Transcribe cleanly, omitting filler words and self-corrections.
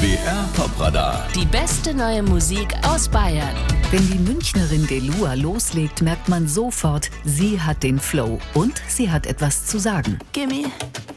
BR Popradar. Die beste neue Musik aus Bayern. Wenn die Münchnerin Delua loslegt, merkt man sofort, sie hat den Flow und sie hat etwas zu sagen. Gimme